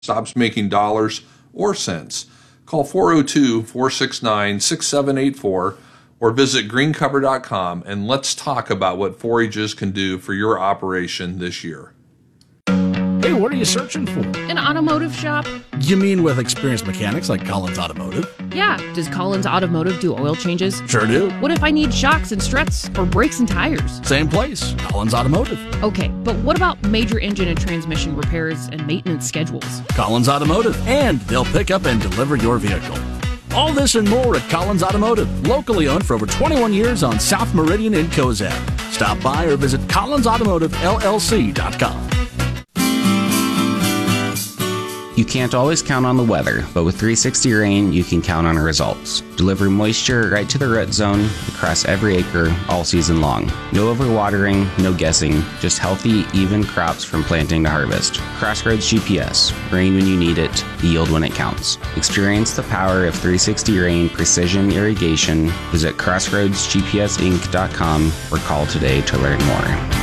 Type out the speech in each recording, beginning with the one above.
stops making dollars or cents. Call 402-469-6784 or visit greencover.com and let's talk about what forages can do for your operation this year. Hey, what are you searching for? An automotive shop? You mean with experienced mechanics like Collins Automotive? Yeah. Does Collins Automotive do oil changes? Sure do. What if I need shocks and struts or brakes and tires? Same place, Collins Automotive. Okay, but what about major engine and transmission repairs and maintenance schedules? Collins Automotive, and they'll pick up and deliver your vehicle. All this and more at Collins Automotive, locally owned for over 21 years on South Meridian in Cozad. Stop by or visit collinsautomotivellc.com. You can't always count on the weather, but with 360 Rain, you can count on results. Deliver moisture right to the root zone across every acre all season long. No overwatering, no guessing, just healthy, even crops from planting to harvest. Crossroads GPS, rain when you need it, yield when it counts. Experience the power of 360 Rain precision irrigation. Visit crossroadsgpsinc.com or call today to learn more.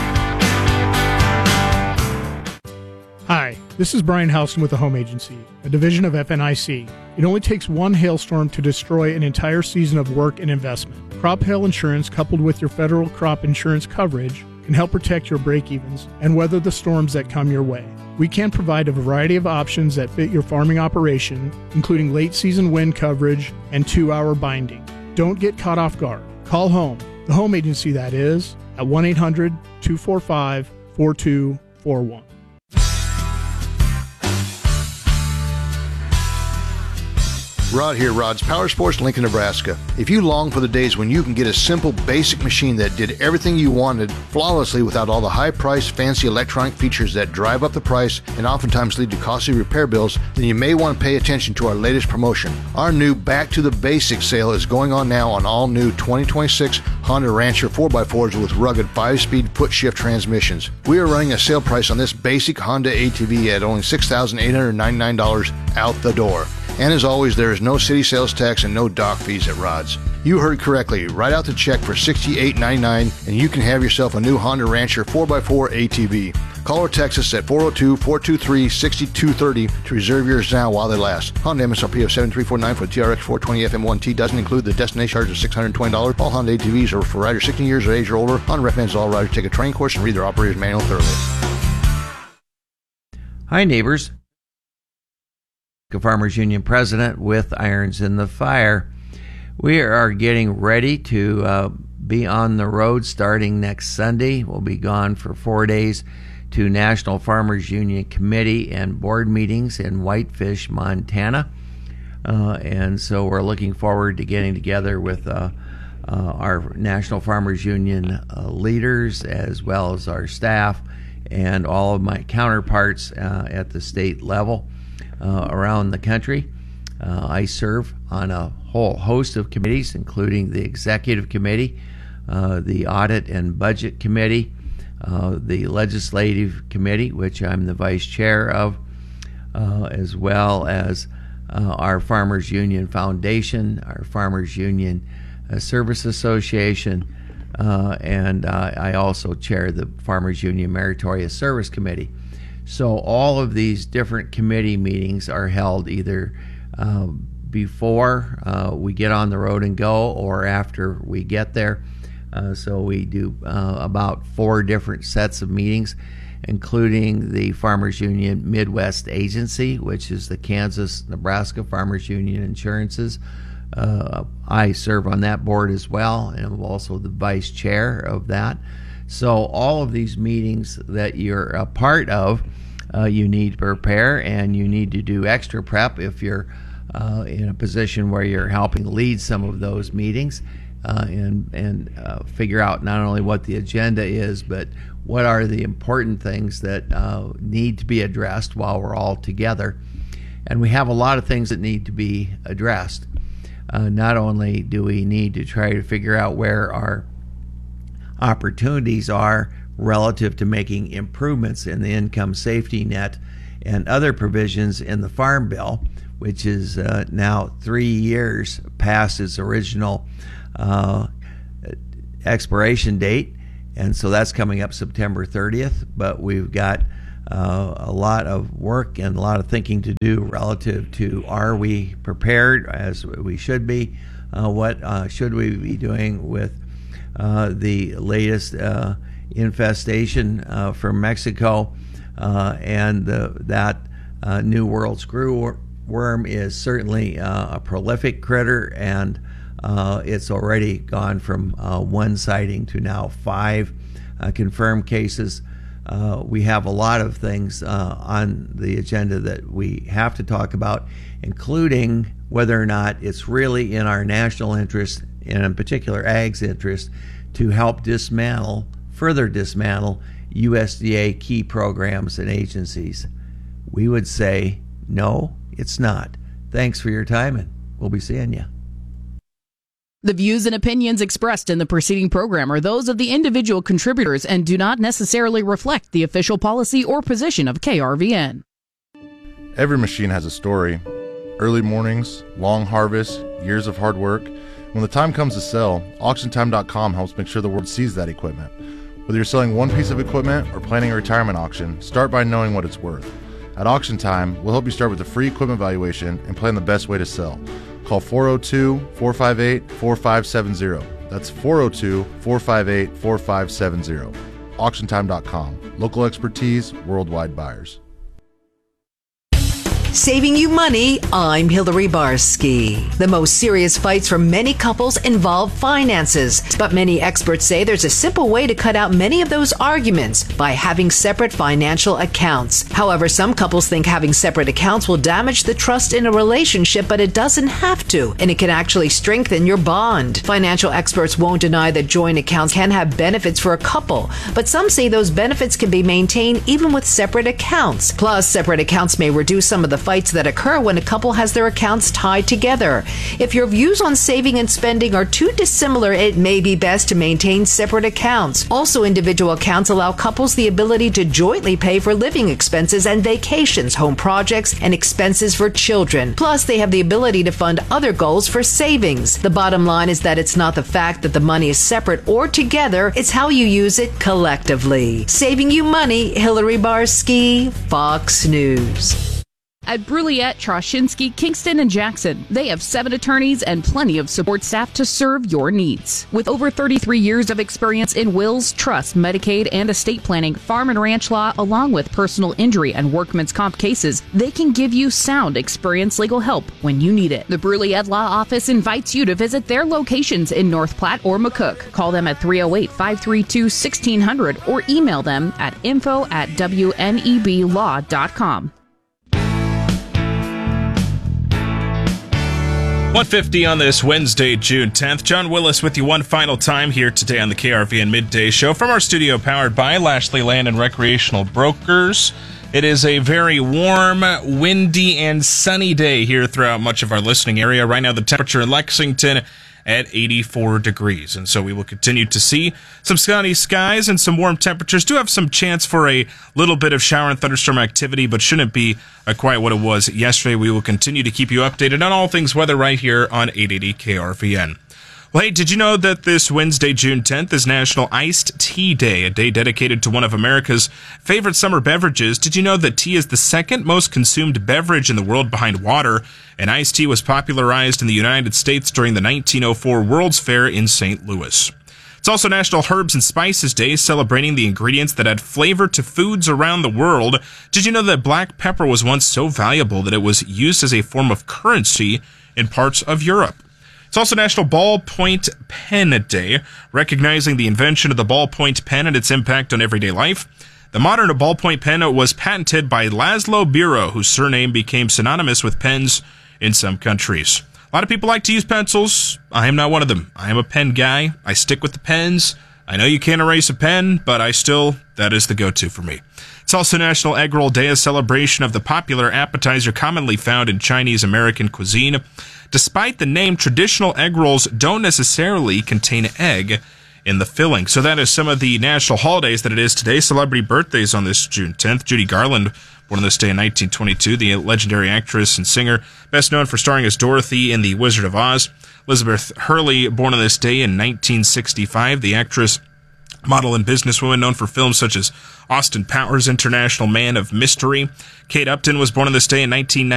Hi, this is Brian Houston with the Home Agency, a division of FNIC. It only takes one hailstorm to destroy an entire season of work and investment. Crop hail insurance coupled with your federal crop insurance coverage can help protect your break-evens and weather the storms that come your way. We can provide a variety of options that fit your farming operation, including late-season wind coverage and 2-hour binding. Don't get caught off guard. Call home, the Home Agency that is, at 1-800-245-4241. Rod here, Rod's Power Sports, Lincoln, Nebraska. If you long for the days when you can get a simple, basic machine that did everything you wanted flawlessly without all the high-priced, fancy electronic features that drive up the price and oftentimes lead to costly repair bills, then you may want to pay attention to our latest promotion. Our new Back to the Basics sale is going on now on all new 2026 Honda Rancher 4x4s with rugged 5-speed foot-shift transmissions. We are running a sale price on this basic Honda ATV at only $6,899 out the door. And as always, there is no city sales tax and no dock fees at Rod's. You heard correctly. Write out the check for $68.99 and you can have yourself a new Honda Rancher 4x4 ATV. Call or text us at 402-423-6230 to reserve yours now while they last. Honda MSRP of $7,349 for the TRX 420 FM1T doesn't include the destination charge of $620. All Honda ATVs are for riders 16 years of age or older. Honda recommends all riders take a training course and read their operator's manual thoroughly. Hi, neighbors. Farmers Union president with irons in the fire. We are getting ready to be on the road starting next Sunday. We'll be gone for 4 days to National Farmers Union Committee and board meetings in Whitefish, Montana. And so we're looking forward to getting together with our National Farmers Union leaders as well as our staff and all of my counterparts at the state level. Around the country. I serve on a whole host of committees, including the Executive Committee, the Audit and Budget Committee, the Legislative Committee, which I'm the Vice Chair of, as well as our Farmers Union Foundation, our Farmers Union Service Association, and I also chair the Farmers Union Meritorious Service Committee. So all of these different committee meetings are held either before we get on the road and go or after we get there. So we do about 4 different sets of meetings, including the Farmers Union Midwest Agency, which is the Kansas-Nebraska Farmers Union Insurances. I serve on that board as well, and I'm also the vice chair of that. So all of these meetings that you're a part of, you need to prepare and you need to do extra prep if you're in a position where you're helping lead some of those meetings and figure out not only what the agenda is, but what are the important things that need to be addressed while we're all together. And we have a lot of things that need to be addressed. Not only do we need to try to figure out where our opportunities are relative to making improvements in the income safety net and other provisions in the Farm Bill, which is now 3 years past its original expiration date, and so that's coming up September 30th. But we've got a lot of work and a lot of thinking to do relative to, are we prepared as we should be? What should we be doing with the latest infestation from Mexico? And that New World screwworm is certainly a prolific critter, and it's already gone from one sighting to now 5 confirmed cases. We have a lot of things on the agenda that we have to talk about, including whether or not it's really in our national interest, and in particular AG's interest, to help further dismantle USDA key programs and agencies. We would say, no, it's not. Thanks for your time, and we'll be seeing you. The views and opinions expressed in the preceding program are those of the individual contributors and do not necessarily reflect the official policy or position of KRVN. Every machine has a story. Early mornings, long harvests, years of hard work. When the time comes to sell, AuctionTime.com helps make sure the world sees that equipment. Whether you're selling one piece of equipment or planning a retirement auction, start by knowing what it's worth. At Auction Time, we'll help you start with a free equipment valuation and plan the best way to sell. Call 402-458-4570. That's 402-458-4570. AuctionTime.com. Local expertise, worldwide buyers. Saving you money, I'm Hillary Barsky. The most serious fights for many couples involve finances, but many experts say there's a simple way to cut out many of those arguments by having separate financial accounts. However, some couples think having separate accounts will damage the trust in a relationship, but it doesn't have to, and it can actually strengthen your bond. Financial experts won't deny that joint accounts can have benefits for a couple, but some say those benefits can be maintained even with separate accounts. Plus, separate accounts may reduce some of the fights that occur when a couple has their accounts tied together. If your views on saving and spending are too dissimilar, it may be best to maintain separate accounts. Also, individual accounts allow couples the ability to jointly pay for living expenses and vacations, home projects, and expenses for children. Plus, they have the ability to fund other goals for savings. The bottom line is that it's not the fact that the money is separate or together, it's how you use it collectively. Saving you money, Hillary Barsky, Fox News. At Brulliette, Troshinsky, Kingston, and Jackson, they have 7 attorneys and plenty of support staff to serve your needs. With over 33 years of experience in wills, trust, Medicaid, and estate planning, farm and ranch law, along with personal injury and workman's comp cases, they can give you sound, experienced legal help when you need it. The Brulliette Law Office invites you to visit their locations in North Platte or McCook. Call them at 308-532-1600 or email them at info@WNEBlaw.com. 1:50 on this Wednesday, June 10th. John Willis with you one final time here today on the KRVN Midday Show from our studio powered by Lashley Land and Recreational Brokers. It is a very warm, windy, and sunny day here throughout much of our listening area. Right now, the temperature in Lexington at 84 degrees. And so we will continue to see some sunny skies and some warm temperatures. Do have some chance for a little bit of shower and thunderstorm activity, but shouldn't be quite what it was yesterday. We will continue to keep you updated on all things weather right here on 880 KRVN. Well, hey, did you know that this Wednesday, June 10th, is National Iced Tea Day, a day dedicated to one of America's favorite summer beverages? Did you know that tea is the second most consumed beverage in the world behind water? And iced tea was popularized in the United States during the 1904 World's Fair in St. Louis. It's also National Herbs and Spices Day, celebrating the ingredients that add flavor to foods around the world. Did you know that black pepper was once so valuable that it was used as a form of currency in parts of Europe? It's also National Ballpoint Pen Day, recognizing the invention of the ballpoint pen and its impact on everyday life. The modern ballpoint pen was patented by Laszlo Biro, whose surname became synonymous with pens in some countries. A lot of people like to use pencils. I am not one of them. I am a pen guy. I stick with the pens. I know you can't erase a pen, but that is the go-to for me. It's also National Egg Roll Day, a celebration of the popular appetizer commonly found in Chinese American cuisine. Despite the name, traditional egg rolls don't necessarily contain egg in the filling. So that is some of the national holidays that it is today. Celebrity birthdays on this June 10th. Judy Garland, born on this day in 1922, the legendary actress and singer, best known for starring as Dorothy in The Wizard of Oz. Elizabeth Hurley, born on this day in 1965, the actress Model and businesswoman known for films such as Austin Powers, International Man of Mystery. Kate Upton was born on this day in 1990.